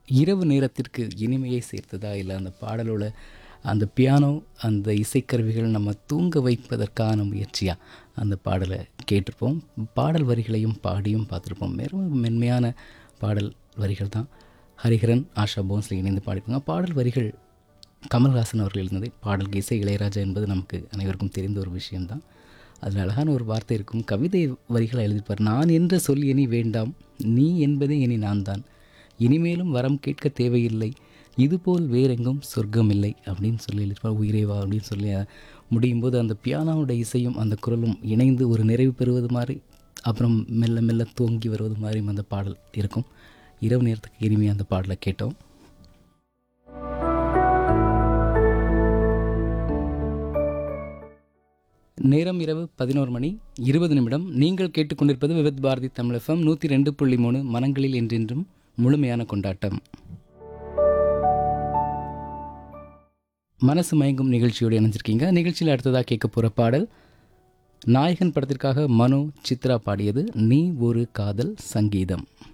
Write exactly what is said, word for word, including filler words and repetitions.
இரவு நேரத்திற்கு இனிமையை சேர்த்ததா, இல்லை அந்த பாடலோட அந்த பியானோ அந்த இசைக்கருவிகள் நம்ம தூங்க வைப்பதற்கான முயற்சியா அந்த பாடலை கேட்டிருப்போம். பாடல் வரிகளையும் பாடியும் பார்த்துருப்போம். மிகவும் மென்மையான பாடல் வரிகள் தான். ஹரிஹரன், ஆஷா போன்ஸ்லி இணைந்து பாடிப்பாங்க. பாடல் வரிகள் கமல்ஹாசன் அவர்கள் எழுந்தது. பாடலுக்கு இசை இளையராஜா என்பது நமக்கு அனைவருக்கும் தெரிந்த ஒரு விஷயம்தான். அதில் அழகான ஒரு வார்த்தை இருக்கும். கவிதை வரிகளை எழுதிப்பார். நான் என்ற சொல் இனி வேண்டாம், நீ என்பதே இனி நான் தான், இனிமேலும் வரம் கேட்க தேவையில்லை, இதுபோல் வேறெங்கும் சொர்க்கம் இல்லை அப்படின்னு சொல்லி எழுதிப்பார். உயிரேவா அப்படின்னு சொல்லி முடியும் போது அந்த பியானோட இசையும் அந்த குரலும் இணைந்து ஒரு நிறைவு பெறுவது மாதிரி, அப்புறம் மெல்ல மெல்ல தூங்கி வருவது மாதிரியும் அந்த பாடல் இருக்கும். இரவு நேரத்துக்கு இனிமையாக அந்த பாடலை கேட்டோம். நேரம் இரவு பதினோரு மணி இருபது நிமிடம். நீங்கள் கேட்டுக்கொண்டிருப்பது விவித் பாரதி தமிழ் எஃப்எம் நூற்றி ரெண்டு புள்ளி மூணு. மனங்களில் என்றென்றும் முழுமையான கொண்டாட்டம். மனசு மயங்கும் நிகழ்ச்சியோடு இணைஞ்சிருக்கீங்க. நிகழ்ச்சியில் அடுத்ததாக கேட்க போகிற பாடல் நாயகன் படத்திற்காக மனோ சித்ரா பாடியது நீ ஒரு காதல் சங்கீதம்.